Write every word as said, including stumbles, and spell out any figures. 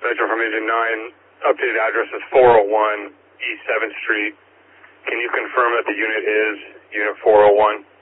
Metro from Engine nine, updated address is four oh one East seventh Street. Can you confirm that the unit is Unit four oh one?